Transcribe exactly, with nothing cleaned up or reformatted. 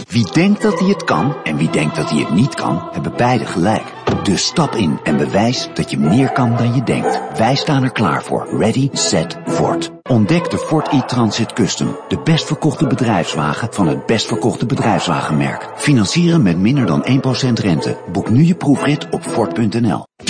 Wie denkt dat hij het kan en wie denkt dat hij het niet kan, hebben beide gelijk. Dus stap in en bewijs dat je meer kan dan je denkt. Wij staan er klaar voor. Ready, set, Ford. Ontdek de Ford e-Transit Custom. De best verkochte bedrijfswagen van het best verkochte bedrijfswagenmerk. Financieren met minder dan één procent rente. Boek nu je proefrit op Ford punt n l.